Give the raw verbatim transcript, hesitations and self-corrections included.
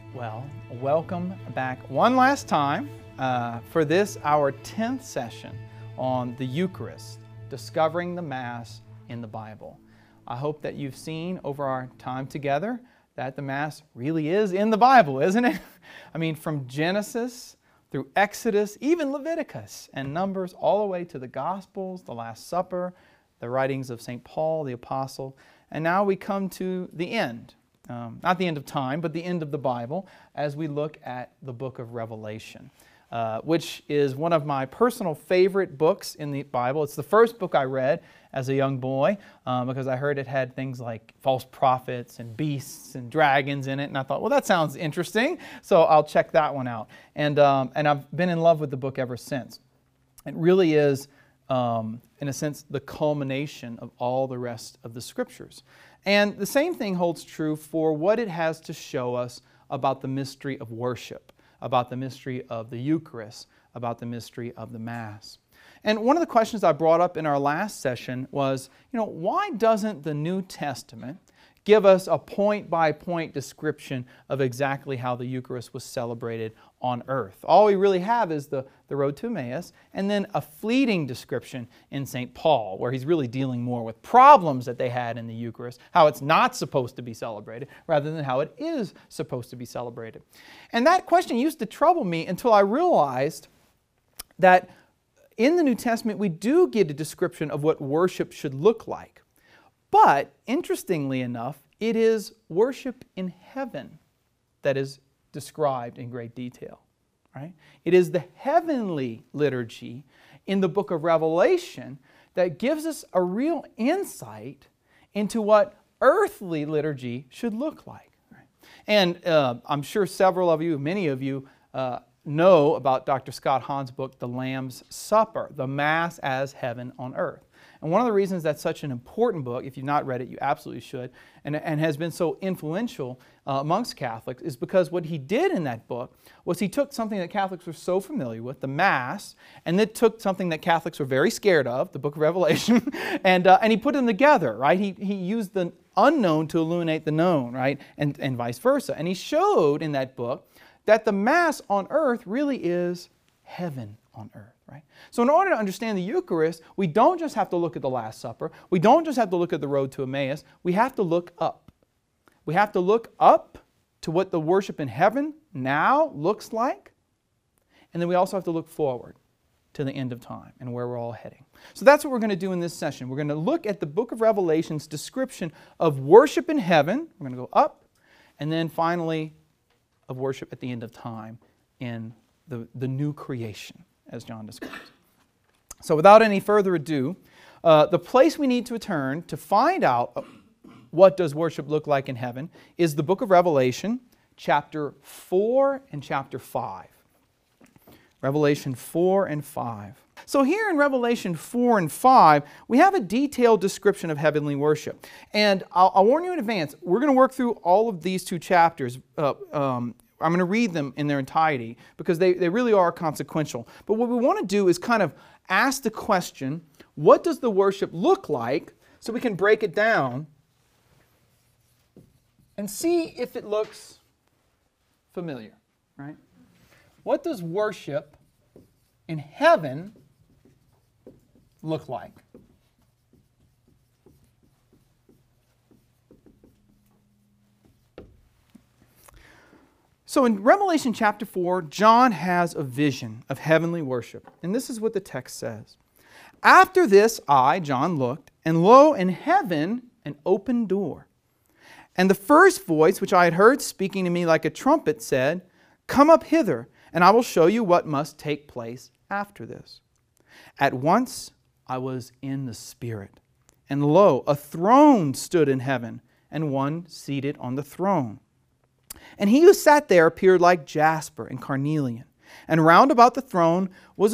Well, welcome back one last time uh, for this, our tenth session on the Eucharist, discovering the Mass in the Bible. I hope that you've seen over our time together that the Mass really is in the Bible, isn't it? I mean, from Genesis through Exodus, even Leviticus and Numbers, all the way to the Gospels, the Last Supper, the writings of Saint Paul, the Apostle, and now we come to the end. Um, not the end of time, but the end of the Bible, as we look at the book of Revelation, uh, which is one of my personal favorite books in the Bible. It's the first book I read as a young boy um, because I heard it had things like false prophets and beasts and dragons in it, and I thought, well, that sounds interesting, so I'll check that one out. And, um, and I've been in love with the book ever since. It really is, um, in a sense, the culmination of all the rest of the Scriptures. And the same thing holds true for what it has to show us about the mystery of worship, about the mystery of the Eucharist, about the mystery of the Mass. And one of the questions I brought up in our last session was, you know, why doesn't the New Testament give us a point-by-point description of exactly how the Eucharist was celebrated on earth? All we really have is the, the road to Emmaus, and then a fleeting description in Saint Paul, where he's really dealing more with problems that they had in the Eucharist, how it's not supposed to be celebrated, rather than how it is supposed to be celebrated. And that question used to trouble me until I realized that in the New Testament we do get a description of what worship should look like. But, interestingly enough, it is worship in heaven that is described in great detail. Right? It is the heavenly liturgy in the book of Revelation that gives us a real insight into what earthly liturgy should look like. Right? And uh, I'm sure several of you, many of you, uh, know about Doctor Scott Hahn's book, The Lamb's Supper, the Mass as Heaven on Earth. And one of the reasons that's such an important book, if you've not read it, you absolutely should, and, and has been so influential uh, amongst Catholics, is because what he did in that book was he took something that Catholics were so familiar with, the Mass, and then took something that Catholics were very scared of, the book of Revelation, and, uh, and he put them together, right? He, he used the unknown to illuminate the known, right? And, and vice versa. And he showed in that book that the Mass on earth really is heaven on earth. Right? So in order to understand the Eucharist, we don't just have to look at the Last Supper. We don't just have to look at the road to Emmaus. We have to look up. We have to look up to what the worship in heaven now looks like. And then we also have to look forward to the end of time and where we're all heading. So that's what we're going to do in this session. We're going to look at the book of Revelation's description of worship in heaven. We're going to go up. And then finally, of worship at the end of time in the, the new creation, as John describes. So without any further ado, uh, the place we need to turn to find out what does worship look like in heaven is the book of Revelation, chapter four and chapter five. Revelation four and five. So here in Revelation four and five, we have a detailed description of heavenly worship. And I'll, I'll warn you in advance, we're going to work through all of these two chapters. Uh, um, I'm going to read them in their entirety because they, they really are consequential. But what we want to do is kind of ask the question, what does the worship look like, so we can break it down and see if it looks familiar, right? What does worship in heaven look like? So in Revelation chapter four, John has a vision of heavenly worship. And this is what the text says. After this, I, John, looked, and lo, in heaven, an open door. And the first voice, which I had heard speaking to me like a trumpet, said, "Come up hither, and I will show you what must take place after this." At once I was in the Spirit. And lo, a throne stood in heaven, and one seated on the throne. And he who sat there appeared like jasper and carnelian. And round about the throne was